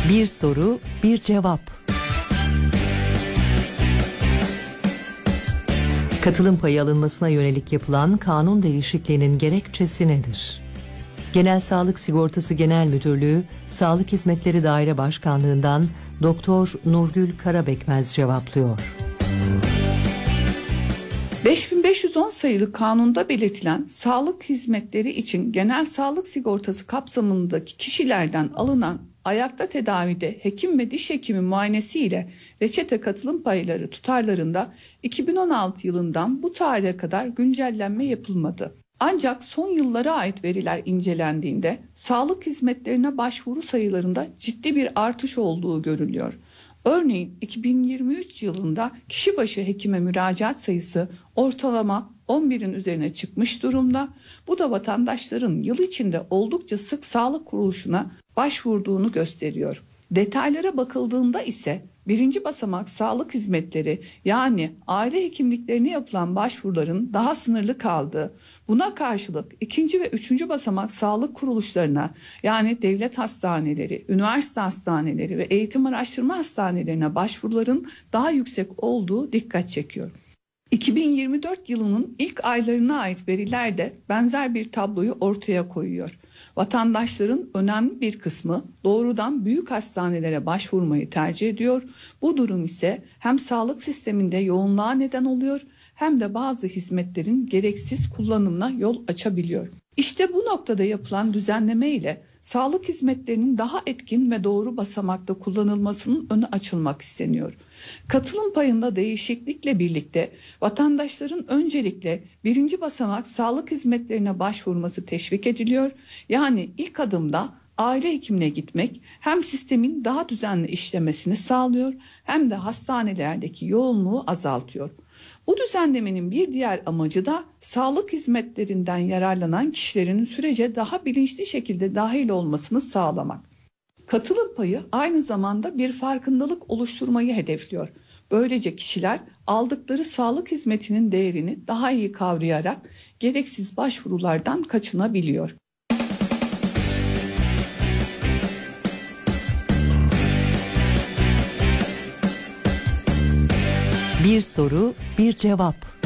Bir soru, bir cevap. Katılım payı alınmasına yönelik yapılan kanun değişikliğinin gerekçesi nedir? Genel Sağlık Sigortası Genel Müdürlüğü, Sağlık Hizmetleri Daire Başkanlığından Doktor Nurgül Karabekmez cevaplıyor. 5510 sayılı kanunda belirtilen sağlık hizmetleri için genel sağlık sigortası kapsamındaki kişilerden alınan ayakta tedavide hekim ve diş hekimi muayenesiyle reçete katılım payları tutarlarında 2016 yılından bu tarihe kadar güncellenme yapılmadı. Ancak son yıllara ait veriler incelendiğinde sağlık hizmetlerine başvuru sayılarında ciddi bir artış olduğu görülüyor. Örneğin 2023 yılında kişi başı hekime müracaat sayısı ortalama 11'in üzerine çıkmış durumda. Bu da vatandaşların yıl içinde oldukça sık sağlık kuruluşuna başvurduğunu gösteriyor. Detaylara bakıldığında ise birinci basamak sağlık hizmetleri yani aile hekimliklerine yapılan başvuruların daha sınırlı kaldığı, buna karşılık ikinci ve üçüncü basamak sağlık kuruluşlarına yani devlet hastaneleri, üniversite hastaneleri ve eğitim araştırma hastanelerine başvuruların daha yüksek olduğu dikkat çekiyor. 2024 yılının ilk aylarına ait veriler de benzer bir tabloyu ortaya koyuyor. Vatandaşların önemli bir kısmı doğrudan büyük hastanelere başvurmayı tercih ediyor. Bu durum ise hem sağlık sisteminde yoğunluğa neden oluyor hem de bazı hizmetlerin gereksiz kullanımına yol açabiliyor. İşte bu noktada yapılan düzenleme ile sağlık hizmetlerinin daha etkin ve doğru basamakta kullanılmasının önü açılmak isteniyor. Katılım payında değişiklikle birlikte vatandaşların öncelikle birinci basamak sağlık hizmetlerine başvurması teşvik ediliyor. Yani ilk adımda aile hekimine gitmek hem sistemin daha düzenli işlemesini sağlıyor hem de hastanelerdeki yoğunluğu azaltıyor. Bu düzenlemenin bir diğer amacı da sağlık hizmetlerinden yararlanan kişilerin sürece daha bilinçli şekilde dahil olmasını sağlamak. Katılım payı aynı zamanda bir farkındalık oluşturmayı hedefliyor. Böylece kişiler aldıkları sağlık hizmetinin değerini daha iyi kavrayarak gereksiz başvurulardan kaçınabiliyor. Bir soru, bir cevap.